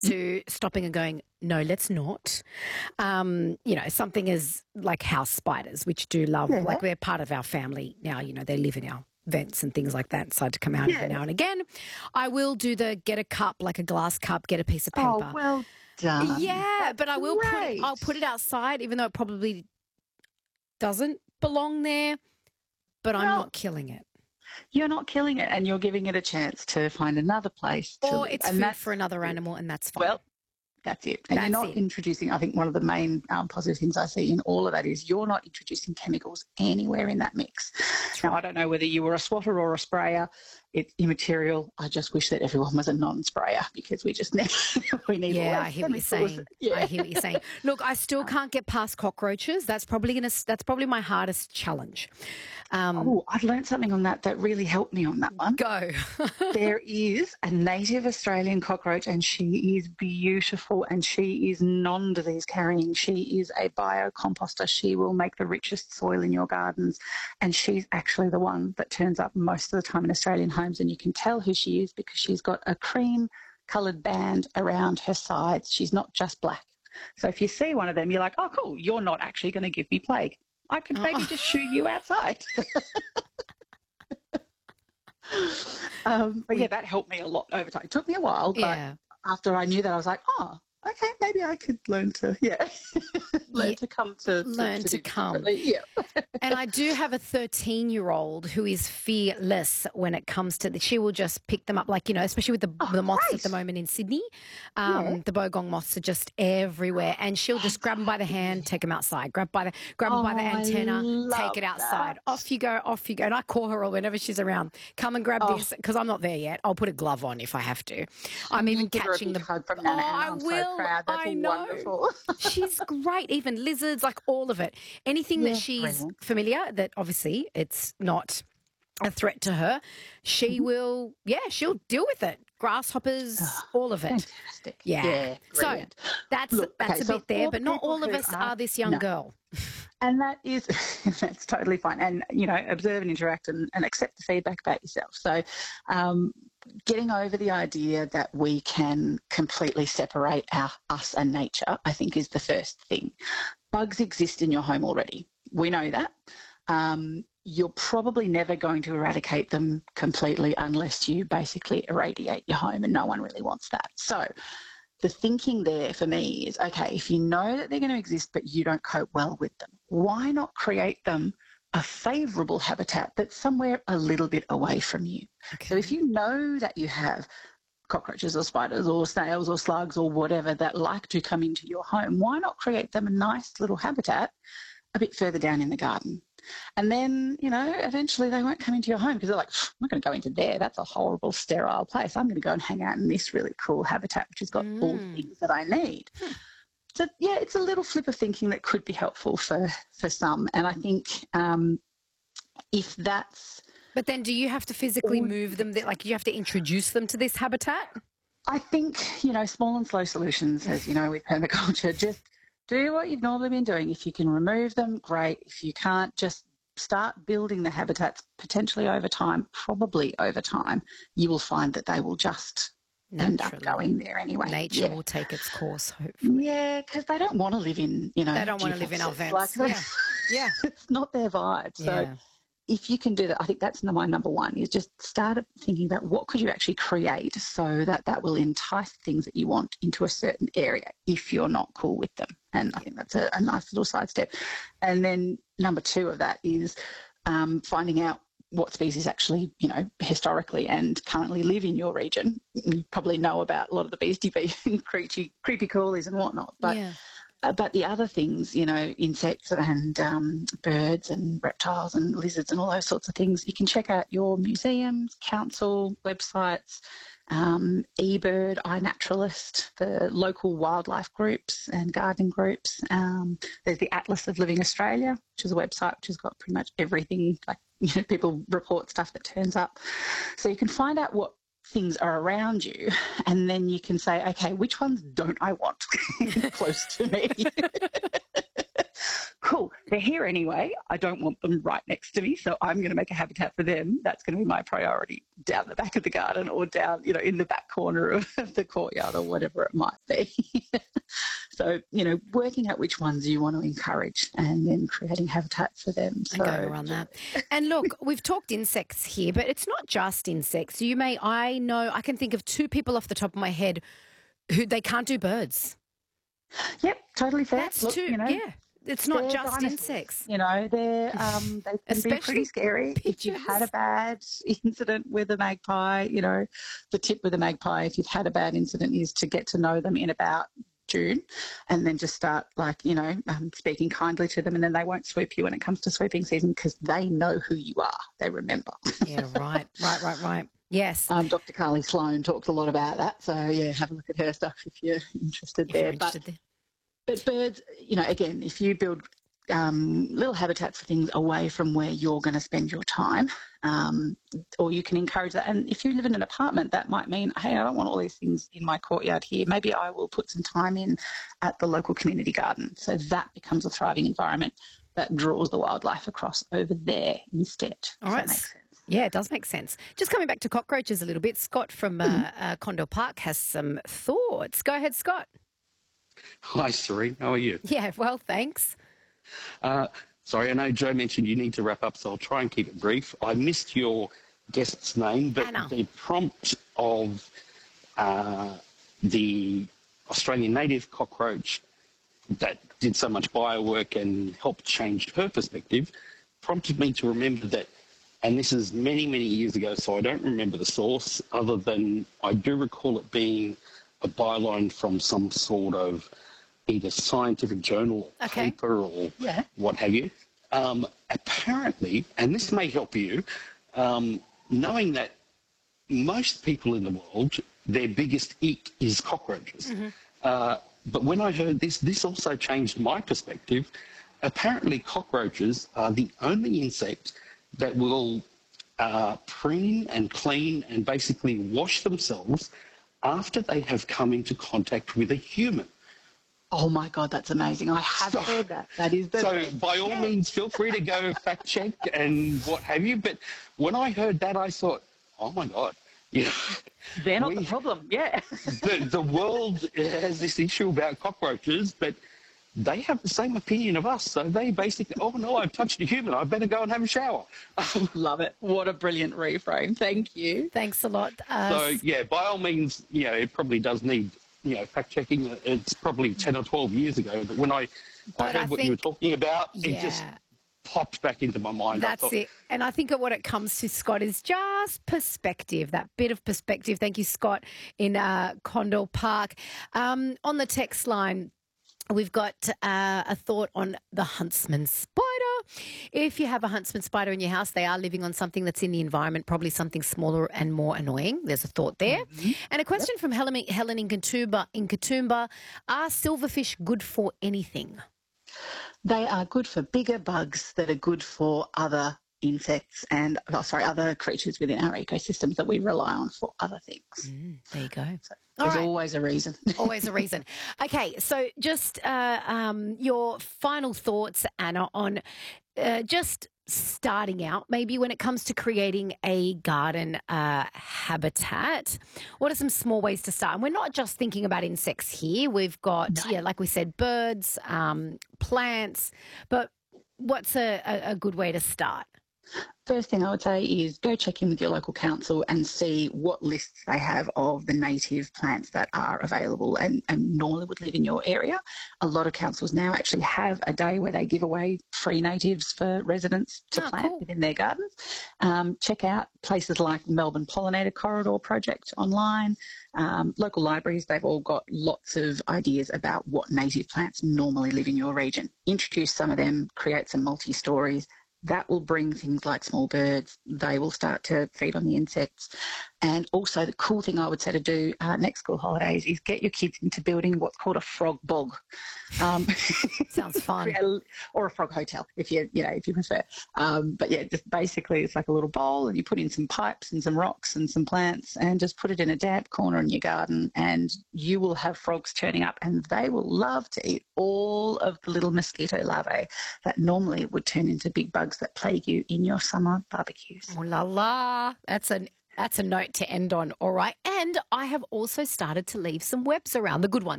to stopping and going, no, let's not. Something as like house spiders, which do love, like they're part of our family now, they live in our vents and things like that, decide to come out every now and again. I will do the get a cup, like a glass cup, get a piece of paper. Oh, well done. Yeah, That's but I'll put it outside, even though it probably doesn't belong there, but I'm not killing it. You're not killing it, and you're giving it a chance to find another place to or live. it's food for another animal, and that's fine. Well, that's it. And you're not introducing, I think one of the main positive things I see in all of that is you're not introducing chemicals anywhere in that mix. Now, I don't know whether you were a swatter or a sprayer. It's immaterial. I just wish that everyone was a non-sprayer because we just need I hear what you're saying. Yeah. I hear what you're saying. Look, I still can't get past cockroaches. That's probably my hardest challenge. I've learned something on that really helped me on that one. Go. There is a native Australian cockroach, and she is beautiful, and she is non-disease carrying. She is a biocomposter. She will make the richest soil in your gardens, and she's actually the one that turns up most of the time in Australian homes, and you can tell who she is because she's got a cream-coloured band around her sides. She's not just black. So if you see one of them, you're like, oh, cool, you're not actually going to give me plague. I could maybe just shoot you outside. But yeah, that helped me a lot over time. It took me a while, but after I knew that, I was like, oh, okay, maybe I could learn to, come. Yeah. And I do have a 13-year-old who is fearless when it comes to she will just pick them up, like, especially with the moths at the moment in Sydney. The bogong moths are just everywhere, and she'll just grab them by the hand, take them outside, grab them by the antenna, take it outside. That. Off you go. And I call her whenever she's around. Come and grab this, because I'm not there yet. I'll put a glove on if I have to. I'm even catching the hug from Nana, I I'm will. So proud. That's wonderful. She's great. Even lizards, like all of it. Anything that she's familiar, that obviously it's not a threat to her, she will, she'll deal with it. Grasshoppers, all of it. Fantastic. Yeah. So that's a bit there, but not all of us are this young girl. And that's totally fine. And, observe and interact and accept the feedback about yourself. So getting over the idea that we can completely separate us and nature, I think, is the first thing. Bugs exist in your home already. We know that. You're probably never going to eradicate them completely unless you basically irradiate your home, and no one really wants that. So the thinking there for me is, okay, if you know that they're going to exist but you don't cope well with them, why not create them a favourable habitat that's somewhere a little bit away from you? Okay. So if you know that you have cockroaches or spiders or snails or slugs or whatever that like to come into your home, why not create them a nice little habitat a bit further down in the garden? And then, eventually they won't come into your home because they're like, I'm not going to go into there. That's a horrible, sterile place. I'm going to go and hang out in this really cool habitat, which has got all the things that I need. So, it's a little flip of thinking that could be helpful for some. And I think if that's... But then do you have to physically move them? Like, you have to introduce them to this habitat? I think, small and slow solutions, as you know, with permaculture, just do what you've normally been doing. If you can remove them, great. If you can't, just start building the habitats potentially over time. Probably over time, you will find that they will just end up going there anyway. Nature will take its course, hopefully. Yeah, because they don't want to live in, they don't want to live in our vents. It's not their vibe. So if you can do that, I think that's my number one, is just start thinking about what could you actually create so that will entice things that you want into a certain area if you're not cool with them. And I think that's a nice little sidestep. And then number two of that is finding out what species actually, historically and currently live in your region. You probably know about a lot of the beastie bees and creepy crawlies and whatnot. But the other things, insects and birds and reptiles and lizards and all those sorts of things, you can check out your museums, council websites, eBird, iNaturalist, the local wildlife groups and gardening groups. There's the Atlas of Living Australia, which is a website which has got pretty much everything, like people report stuff that turns up. So you can find out what things are around you, and then you can say, okay, which ones don't I want close to me? Cool. they're here anyway. I don't want them right next to me, so I'm going to make a habitat for them. That's going to be my priority down the back of the garden or down, in the back corner of the courtyard or whatever it might be. So, working out which ones you want to encourage and then creating habitats for them. And going around that. And look, we've talked insects here, but it's not just insects. I can think of 2 people off the top of my head who they can't do birds. Yep, totally fair. That's too, yeah. It's not just dinosaurs. Insects. They can be pretty scary. Pigeons. If you've had a bad incident with a magpie, the tip with a magpie, if you've had a bad incident, is to get to know them in about June and then just start speaking kindly to them, and then they won't swoop you when it comes to swooping season because they know who you are. They remember. Yeah, right. Yes. Dr. Carly Sloan talks a lot about that. So, yeah, have a look at her stuff if you're interested there. But birds, again, if you build little habitats for things away from where you're going to spend your time, or you can encourage that. And if you live in an apartment, that might mean, hey, I don't want all these things in my courtyard here. Maybe I will put some time in at the local community garden. So that becomes a thriving environment that draws the wildlife across over there instead. All right. That makes sense? Yeah, it does make sense. Just coming back to cockroaches a little bit, Scott from Condell Park has some thoughts. Go ahead, Scott. Hi, Serene. How are you? Yeah, well, thanks. Sorry, I know Joe mentioned you need to wrap up, so I'll try and keep it brief. I missed your guest's name, but Anna. The prompt of the Australian native cockroach that did so much biowork and helped change her perspective prompted me to remember that, and this is many, many years ago, so I don't remember the source other than I do recall it being a byline from some sort of either scientific journal or paper or what have you. Apparently, and this may help you, knowing that most people in the world, their biggest ick is cockroaches. Mm-hmm. But when I heard this also changed my perspective. Apparently, cockroaches are the only insect that will preen and clean and basically wash themselves after they have come into contact with a human. Oh, my God, that's amazing. I have heard that. That is the... So, by all means, feel free to go fact check and what have you. But when I heard that, I thought, oh, my God. They're not the problem, the world has this issue about cockroaches, but they have the same opinion of us. So they basically, oh, no, I've touched a human. I better go and have a shower. Love it. What a brilliant reframe. Thank you. Thanks a lot. So, yeah, by all means, it probably does need, fact-checking. It's probably 10 or 12 years ago. But when I heard what you were talking about, it just popped back into my mind. That's it. And I think what it comes to, Scott, is just perspective, that bit of perspective. Thank you, Scott, in Condell Park. On the text line, we've got a thought on the huntsman spider. If you have a huntsman spider in your house, they are living on something that's in the environment, probably something smaller and more annoying. There's a thought there. Mm-hmm. And a question from Helen in Katoomba. Are silverfish good for anything? They are good for bigger bugs that are good for other insects and, other creatures within our ecosystems that we rely on for other things. There you go. So there's always a reason. Always a reason. Okay, so just your final thoughts, Anna, on just starting out, maybe when it comes to creating a garden habitat. What are some small ways to start? And we're not just thinking about insects here. We've got, like we said, birds, plants, but what's a good way to start? First thing I would say is go check in with your local council and see what lists they have of the native plants that are available and normally would live in your area. A lot of councils now actually have a day where they give away free natives for residents to plant within their gardens. Check out places like Melbourne Pollinator Corridor Project online. Local libraries, they've all got lots of ideas about what native plants normally live in your region. Introduce some of them, create some multi-stories. That will bring things like small birds. They will start to feed on the insects. And also the cool thing I would say to do next school holidays is get your kids into building what's called a frog bog. Sounds fun. Or a frog hotel if you prefer. But yeah, just basically it's like a little bowl and you put in some pipes and some rocks and some plants and just put it in a damp corner in your garden and you will have frogs turning up and they will love to eat all of the little mosquito larvae that normally would turn into big bugs that plague you in your summer barbecues. Oh la la. That's a note to end on. All right. And I have also started to leave some webs around, the good ones.